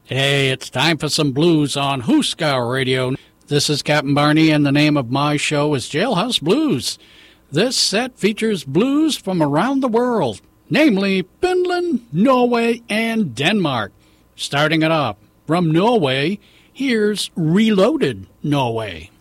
Hey, it's time for some blues on Hooskow Radio. This is Captain Barney, and the name of my show is Jailhouse Blues. This set features blues from around the world, namely Finland, Norway, and Denmark. Starting it off from Norway, here's Reloaded Norway.